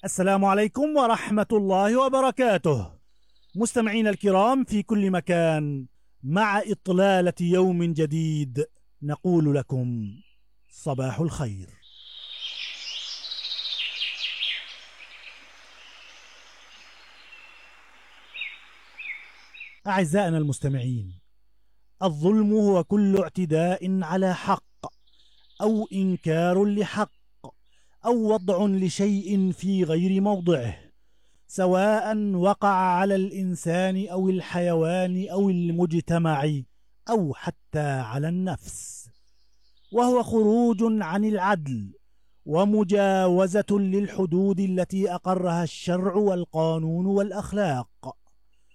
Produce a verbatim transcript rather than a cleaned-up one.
السلام عليكم ورحمة الله وبركاته. مستمعين الكرام في كل مكان، مع إطلالة يوم جديد نقول لكم صباح الخير. أعزائنا المستمعين، الظلم هو كل اعتداء على حق أو إنكار لحق أو وضع لشيء في غير موضعه، سواء وقع على الإنسان أو الحيوان أو المجتمع أو حتى على النفس، وهو خروج عن العدل ومجاوزة للحدود التي أقرها الشرع والقانون والأخلاق،